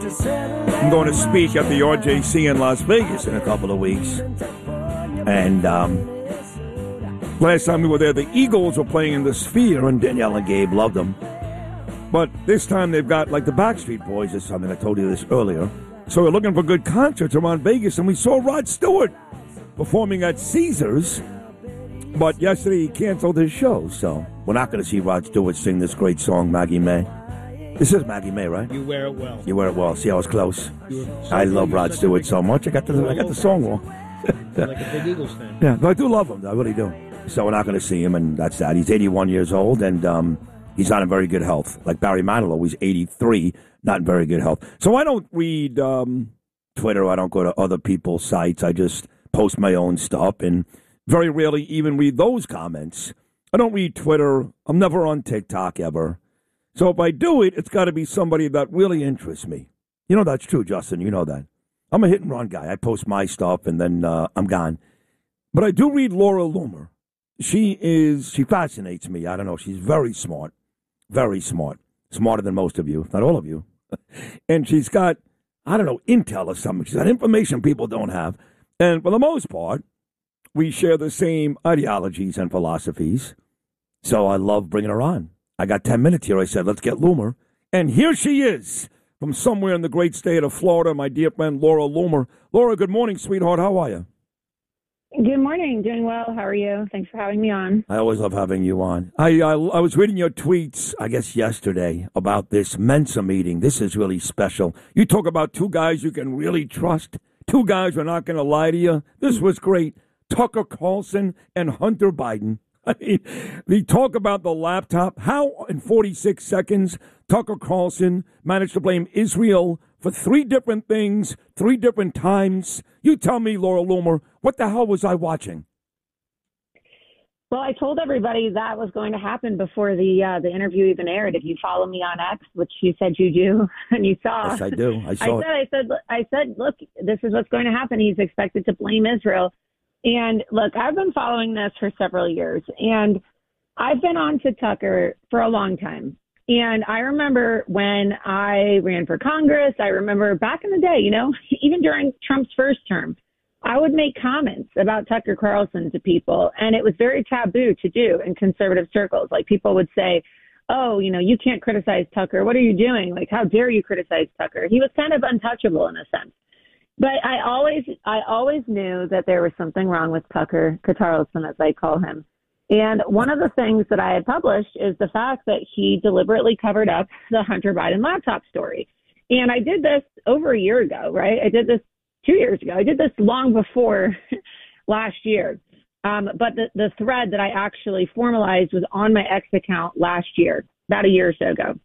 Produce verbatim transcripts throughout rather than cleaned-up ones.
I'm going to speak at the R J C in Las Vegas in a couple of weeks. And um, last time we were there, the Eagles were playing in the Sphere, and Danielle and Gabe loved them. But this time they've got, like, the Backstreet Boys or something. I told you this earlier. So we're looking for good concerts around Vegas, and we saw Rod Stewart performing at Caesars. But yesterday he canceled his show, so we're not going to see Rod Stewart sing this great song, Maggie May. This is Maggie May, right? You wear it well. You wear it well. See, I was close. So I love Rod Stewart so much. I got the I got the song wrong. Like a big Eagles fan. Yeah, but I do love him. I really do. So we're not going to see him, and that's that. He's eighty-one years old, and um, he's not in very good health. Like Barry Manilow, he's eighty-three, not in very good health. So I don't read um, Twitter. I don't go to other people's sites. I just post my own stuff, and very rarely even read those comments. I don't read Twitter. I'm never on TikTok ever. So if I do it, it's got to be somebody that really interests me. You know that's true, Justin. You know that. I'm a hit-and-run guy. I post my stuff, and then uh, I'm gone. But I do read Laura Loomer. She is, she fascinates me. I don't know. She's very smart. Very smart. Smarter than most of you, if not all of you. And she's got, I don't know, intel or something. She's got information people don't have. And for the most part, we share the same ideologies and philosophies. So I love bringing her on. I got ten minutes here. I said, let's get Loomer. And here she is from somewhere in the great state of Florida, my dear friend Laura Loomer. Laura, good morning, sweetheart. How are you? Good morning. Doing well. How are you? Thanks for having me on. I always love having you on. I, I, I was reading your tweets, I guess, yesterday about this Mensa meeting. This is really special. You talk about two guys you can really trust. Two guys who are not going to lie to you. This was great. Tucker Carlson and Hunter Biden. I mean, they talk about the laptop. How in forty-six seconds Tucker Carlson managed to blame Israel for three different things, three different times. You tell me, Laura Loomer, what the hell was I watching? Well, I told everybody that was going to happen before the uh, the interview even aired. If you follow me on X, which you said you do, and you saw. Yes, I do. I saw I said, it. I said, I said, look, this is what's going to happen. He's expected to blame Israel. And look, I've been following this for several years, and I've been on to Tucker for a long time. And I remember when I ran for Congress, I remember back in the day, you know, even during Trump's first term, I would make comments about Tucker Carlson to people, and it was very taboo to do in conservative circles. Like people would say, oh, you know, you can't criticize Tucker. What are you doing? Like, how dare you criticize Tucker? He was kind of untouchable in a sense. But I always, I always knew that there was something wrong with Tucker Carlson, as I call him. And one of the things that I had published is the fact that he deliberately covered up the Hunter Biden laptop story. And I did this over a year ago, right? I did this two years ago. I did this long before last year. Um, but the, the thread that I actually formalized was on my X account last year, about a year or so ago.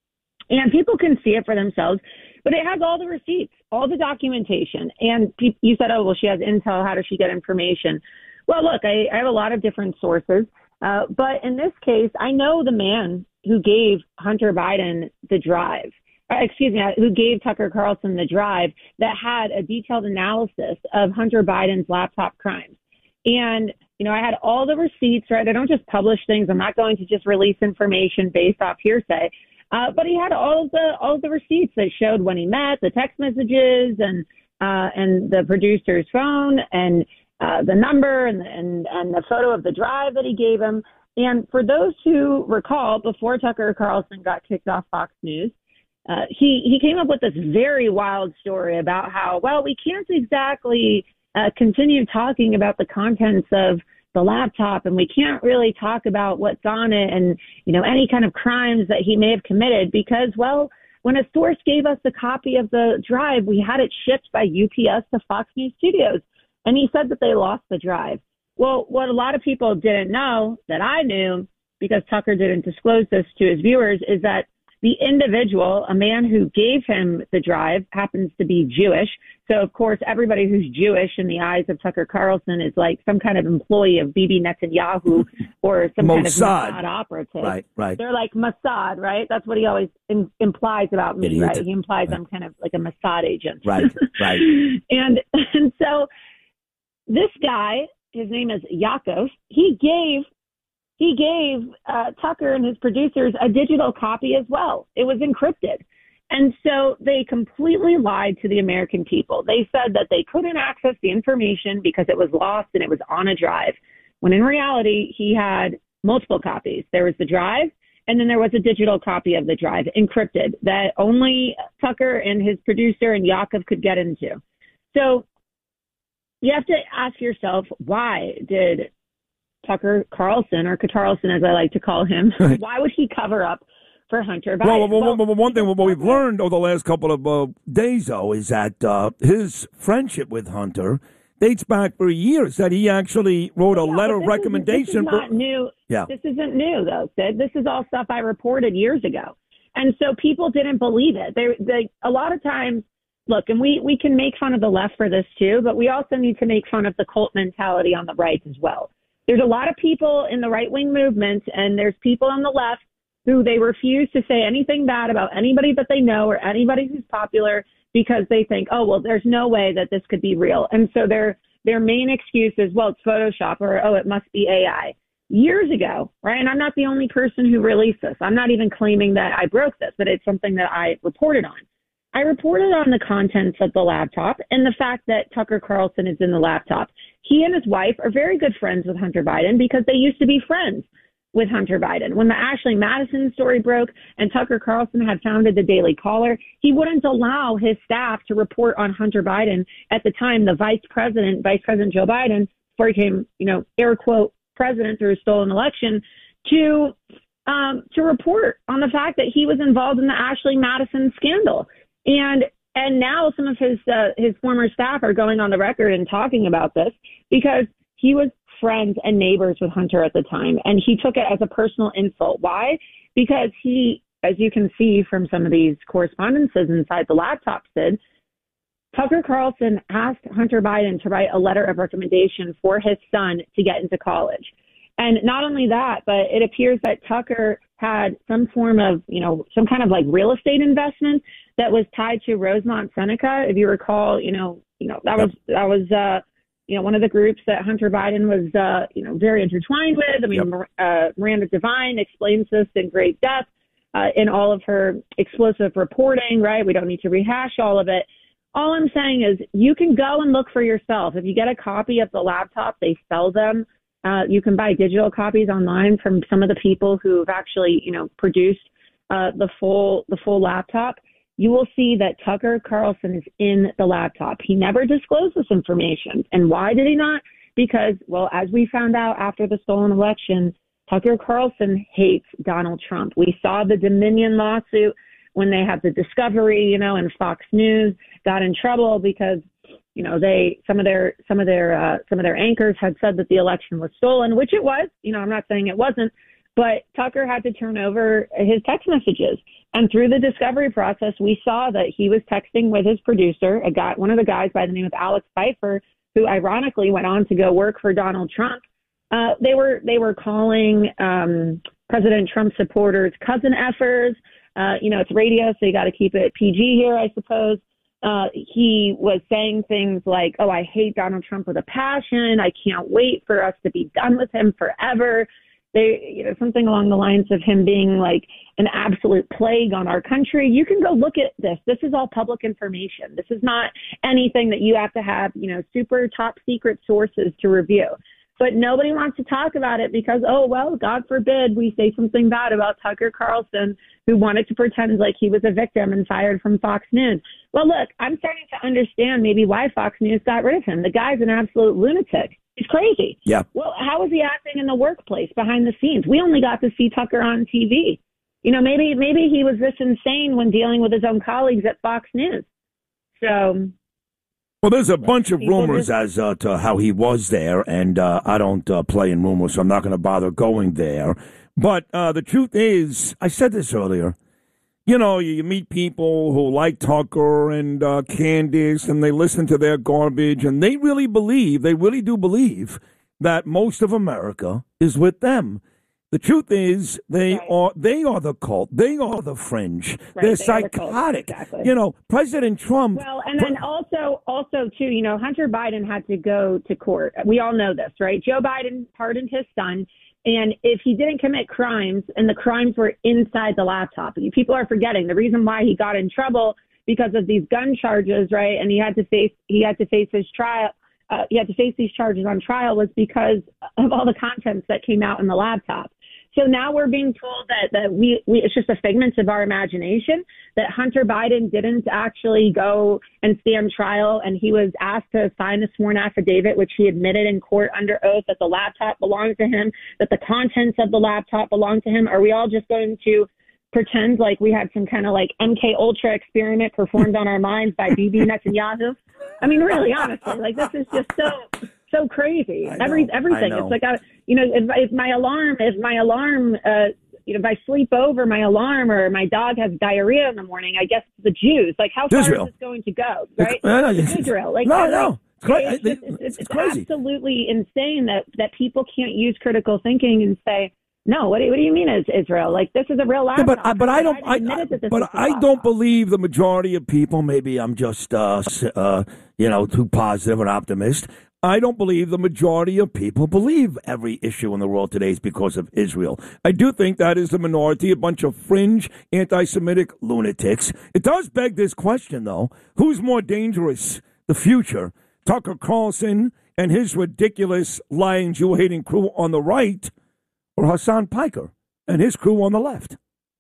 And people can see it for themselves. But it has all the receipts, all the documentation. And pe- you said, oh, well, she has intel. How does she get information? Well, look, I, I have a lot of different sources. Uh, but in this case, I know the man who gave Hunter Biden the drive, uh, excuse me, who gave Tucker Carlson the drive that had a detailed analysis of Hunter Biden's laptop crimes. And, you know, I had all the receipts, right? I don't just publish things. I'm not going to just release information based off hearsay. Uh, but he had all of the all of the receipts that showed when he met, the text messages, and uh, and the producer's phone, and uh, the number, and, and and the photo of the drive that he gave him. And for those who recall, before Tucker Carlson got kicked off Fox News, uh, he he came up with this very wild story about how, well, we can't exactly uh, continue talking about the contents of the laptop, and we can't really talk about what's on it and, you know, any kind of crimes that he may have committed because, well, when a source gave us the copy of the drive, we had it shipped by U P S to Fox News Studios. And he said that they lost the drive. Well, what a lot of people didn't know that I knew, because Tucker didn't disclose this to his viewers, is that the individual, a man who gave him the drive, happens to be Jewish. So, of course, everybody who's Jewish in the eyes of Tucker Carlson is like some kind of employee of Bibi Netanyahu or some kind of Mossad operative. Right, right. They're like Mossad, right? That's what he always in, implies about me, Idiot. right? He implies right. I'm kind of like a Mossad agent. Right, right. and and so this guy, his name is Yaakov, he gave He gave uh, Tucker and his producers a digital copy as well. It was encrypted. And so they completely lied to the American people. They said that they couldn't access the information because it was lost and it was on a drive, when in reality, he had multiple copies. There was the drive, and then there was a digital copy of the drive, encrypted, that only Tucker and his producer and Yakov could get into. So you have to ask yourself, why did Tucker Carlson, or Carlson as I like to call him, why would he cover up for Hunter Biden? Well, well, well, well one thing what we've learned over the last couple of uh, days, though, is that uh, his friendship with Hunter dates back for years, that he actually wrote a yeah, letter of this recommendation. Is, this is not for, new. Yeah. This isn't new, though, Sid. This is all stuff I reported years ago. And so people didn't believe it. They, they, a lot of times, look, and we, we can make fun of the left for this, too, but we also need to make fun of the cult mentality on the right as well. There's a lot of people in the right-wing movement, and there's people on the left who they refuse to say anything bad about anybody that they know or anybody who's popular because they think, oh, well, there's no way that this could be real. And so their their main excuse is, well, it's Photoshop, or, oh, it must be A I. Years ago, right? And I'm not the only person who released this. I'm not even claiming that I broke this, but it's something that I reported on. I reported on the contents of the laptop and the fact that Tucker Carlson is in the laptop. He and his wife are very good friends with Hunter Biden because they used to be friends with Hunter Biden. When the Ashley Madison story broke and Tucker Carlson had founded the Daily Caller, he wouldn't allow his staff to report on Hunter Biden, at the time the vice president, Vice President Joe Biden, before he became, you know, air quote, president through a stolen election, to um, to report on the fact that he was involved in the Ashley Madison scandal. And and now some of his uh, his former staff are going on the record and talking about this because he was friends and neighbors with Hunter at the time, and he took it as a personal insult. Why? Because he, as you can see from some of these correspondences inside the laptop, Sid, Tucker Carlson asked Hunter Biden to write a letter of recommendation for his son to get into college. And not only that, but it appears that Tucker had some form of, you know, some kind of like real estate investment that was tied to Rosemont Seneca. If you recall, you know, you know, that was, that was, uh, you know, one of the groups that Hunter Biden was, uh, you know, very intertwined with. I mean, yep. uh, Miranda Devine explains this in great depth uh, in all of her explosive reporting, right? We don't need to rehash all of it. All I'm saying is you can go and look for yourself. If you get a copy of the laptop, they sell them. Uh, you can buy digital copies online from some of the people who've actually, you know, produced uh, the full the full laptop. You will see that Tucker Carlson is in the laptop. He never disclosed this information. And why did he not? Because, well, as we found out after the stolen election, Tucker Carlson hates Donald Trump. We saw the Dominion lawsuit when they had the Discovery, you know, and Fox News got in trouble because, you know, they some of their some of their uh, some of their anchors had said that the election was stolen, which it was. You know, I'm not saying it wasn't, but Tucker had to turn over his text messages. And through the discovery process, we saw that he was texting with his producer, a guy, one of the guys by the name of Alex Pfeiffer, who ironically went on to go work for Donald Trump. Uh, they were they were calling um, President Trump supporters cousin effers. Uh, you know, it's radio, so you got to keep it P G here, I suppose. Uh, he was saying things like, oh, I hate Donald Trump with a passion. I can't wait for us to be done with him forever. They, you know, something along the lines of him being like an absolute plague on our country. You can go look at this. This is all public information. This is not anything that you have to have, you know, super top secret sources to review. But nobody wants to talk about it because, oh, well, God forbid we say something bad about Tucker Carlson, who wanted to pretend like he was a victim and fired from Fox News. Well, look, I'm starting to understand maybe why Fox News got rid of him. The guy's an absolute lunatic. He's crazy. Yeah. Well, how was he acting in the workplace behind the scenes? We only got to see Tucker on T V. You know, maybe maybe he was this insane when dealing with his own colleagues at Fox News. So... Well, there's a bunch of rumors as uh, to how he was there, and uh, I don't uh, play in rumors, so I'm not going to bother going there. But uh, the truth is, I said this earlier, you know, you, you meet people who like Tucker and uh, Candace, and they listen to their garbage, and they really believe, they really do believe that most of America is with them. The truth is, they right. are they are the cult. They are the fringe. Right, They're they psychotic. The exactly. You know, President Trump. Well, and then also, also too, you know, Hunter Biden had to go to court. We all know this, right? Joe Biden pardoned his son. And if he didn't commit crimes and the crimes were inside the laptop, people are forgetting the reason why he got in trouble because of these gun charges, right? And he had to face he had to face his trial. Uh, he had to face these charges on trial was because of all the contents that came out in the laptop. So now we're being told that, that we, we it's just a figment of our imagination, that Hunter Biden didn't actually go and stand trial, and he was asked to sign a sworn affidavit, which he admitted in court under oath that the laptop belonged to him, that the contents of the laptop belonged to him. Are we all just going to pretend like we had some kind of like M K Ultra experiment performed on our minds by Bibi Netanyahu? I mean, really, honestly, like this is just so so crazy. Every everything. It's like, I, you know, if, if my alarm, if my alarm, uh, you know, if I sleep over my alarm or my dog has diarrhea in the morning, I guess it's the Jews. Like, how far Israel. is this going to go? Right? It's, no, no, it's Israel. Like, no, like, no. It's, cra- it's, just, it's, it's, it's crazy. absolutely insane that that people can't use critical thinking and say, no, what do, what do you mean it's Israel? Like, this is a real laptop. Yeah, but I, but I don't. I, I, but I don't believe the majority of people. Maybe I'm just, uh, uh, you know, too positive and optimist. I don't believe the majority of people believe every issue in the world today is because of Israel. I do think that is the minority, a bunch of fringe anti-Semitic lunatics. It does beg this question, though: who's more dangerous? The future, Tucker Carlson and his ridiculous lying Jew-hating crew on the right, or Hassan Piker and his crew on the left?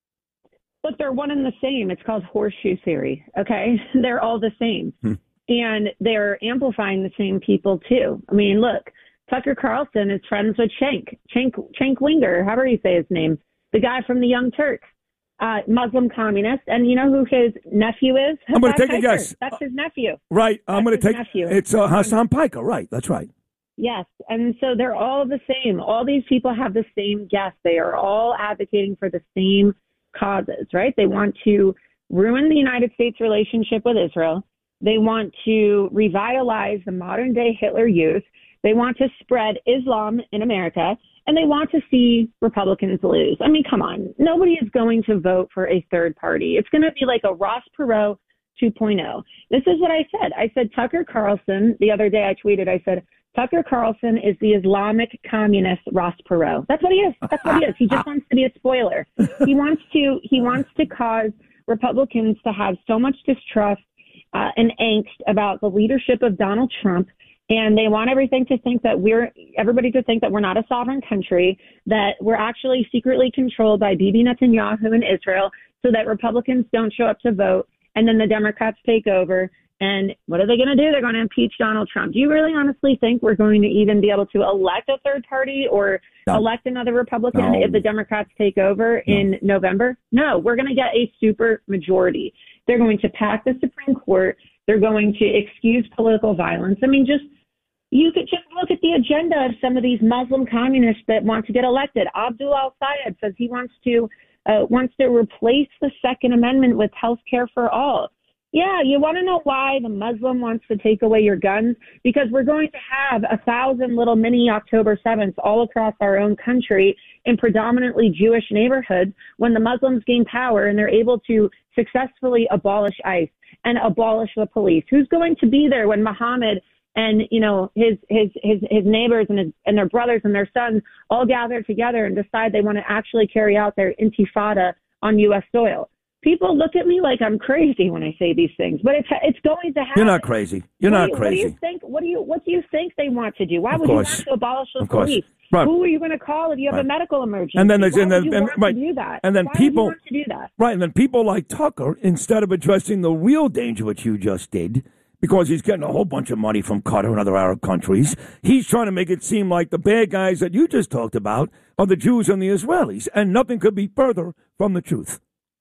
Look, they're one and the same. It's called horseshoe theory, okay? They're all the same. Hmm. And they're amplifying the same people, too. I mean, look, Tucker Carlson is friends with Cenk, Cenk, Cenk Winger, however you say his name, the guy from the Young Turks, uh, Muslim communist. And you know who his nephew is? Hassan I'm going to take Piker. a guess. That's his nephew. Right. I'm going to take nephew. It's uh, Hassan Piker. Right. That's right. Yes. And so they're all the same. All these people have the same guess. They are all advocating for the same causes, right? They want to ruin the United States relationship with Israel. They want to revitalize the modern day Hitler Youth. They want to spread Islam in America, and they want to see Republicans lose. I mean, come on. Nobody is going to vote for a third party. It's going to be like a Ross Perot two point oh. This is what I said. I said Tucker Carlson, the other day I tweeted, I said, Tucker Carlson is the Islamic communist Ross Perot. That's what he is. That's what he is. He just wants to be a spoiler. He wants to, he wants to cause Republicans to have so much distrust Uh, and angst about the leadership of Donald Trump, and they want everything to think that we're everybody to think that we're not a sovereign country, that we're actually secretly controlled by Bibi Netanyahu in Israel, so that Republicans don't show up to vote, and then the Democrats take over. And what are they going to do? They're going to impeach Donald Trump. Do you really honestly think we're going to even be able to elect a third party or no. elect another Republican no. if the Democrats take over no. in November? No, we're going to get a super majority. They're going to pack the Supreme Court. They're going to excuse political violence. I mean, just you could just look at the agenda of some of these Muslim communists that want to get elected. Abdul al-Sayed says he wants to uh, wants to replace the Second Amendment with health care for all. Yeah, you want to know why the Muslim wants to take away your guns? Because we're going to have a thousand little mini October sevenths all across our own country in predominantly Jewish neighborhoods when the Muslims gain power and they're able to successfully abolish ICE and abolish the police. Who's going to be there when Muhammad and, you know, his his his, his neighbors and, his, and their brothers and their sons all gather together and decide they want to actually carry out their intifada on U S soil? People look at me like I'm crazy when I say these things, but it's it's going to happen. You're not crazy. You're what not you, crazy. What do you think? What do you what do you think they want to do? Why of would course. you want to abolish the of course. police? Right. Who are you going to call if you have right. a medical emergency? And then there's Why and would then you and, want right. to do that? And then Why people would you want to do that? Right. And then people like Tucker, instead of addressing the real danger, which you just did, because he's getting a whole bunch of money from Qatar and other Arab countries, he's trying to make it seem like the bad guys that you just talked about are the Jews and the Israelis, and nothing could be further from the truth.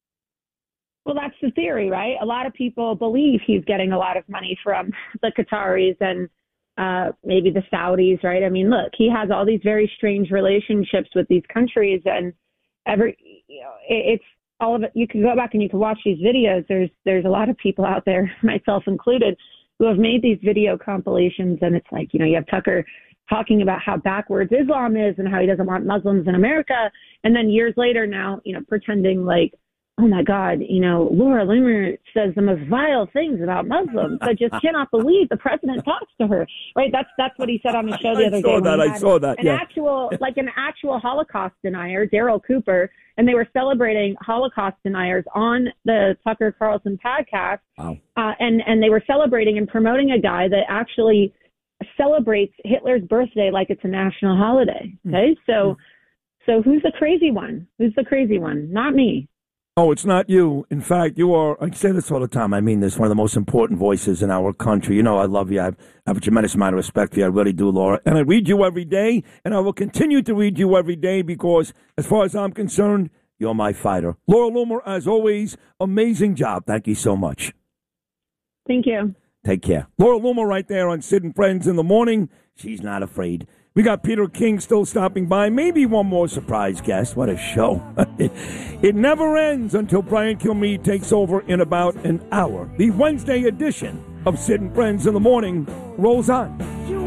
Well, that's the theory, right? A lot of people believe he's getting a lot of money from the Qataris and uh, maybe the Saudis, right? I mean, look, he has all these very strange relationships with these countries, and every, you know, it, it's all of it. You can go back and you can watch these videos. There's there's a lot of people out there, myself included, who have made these video compilations, and it's like, you know, you have Tucker talking about how backwards Islam is and how he doesn't want Muslims in America, and then years later now, you know, pretending like oh my God, you know, Laura Loomer says the most vile things about Muslims. I just cannot believe the president talks to her. Right? That's that's what he said on the show the other I day. saw that. I saw that. An Yeah. actual, like an actual Holocaust denier, Daryl Cooper, and they were celebrating Holocaust deniers on the Tucker Carlson podcast. Wow. Uh, and and they were celebrating and promoting a guy that actually celebrates Hitler's birthday like it's a national holiday. Okay, so. Mm. So who's the crazy one? Who's the crazy one? Not me. Oh, it's not you. In fact, you are, I say this all the time, I mean this, one of the most important voices in our country. You know I love you. I have, I have a tremendous amount of respect for you. I really do, Laura. And I read you every day, and I will continue to read you every day because, as far as I'm concerned, you're my fighter. Laura Loomer, as always, amazing job. Thank you so much. Thank you. Take care. Laura Loomer right there on Sid and Friends in the morning. She's not afraid. We got Peter King still stopping by. Maybe one more surprise guest. What a show. it, it never ends until Brian Kilmeade takes over in about an hour. The Wednesday edition of Sid and Friends in the morning rolls on.